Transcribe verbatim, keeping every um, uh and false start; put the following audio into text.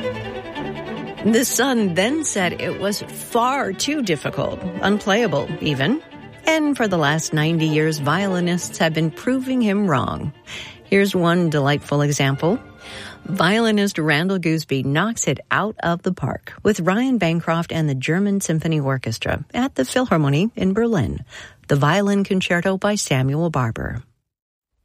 The Sun then said it was far too difficult, unplayable even. And for the last ninety years, violinists have been proving him wrong. Here's one delightful example. Violinist Randall Gooseby knocks it out of the park with Ryan Bancroft and the German Symphony Orchestra at the Philharmonie in Berlin. The Violin Concerto by Samuel Barber.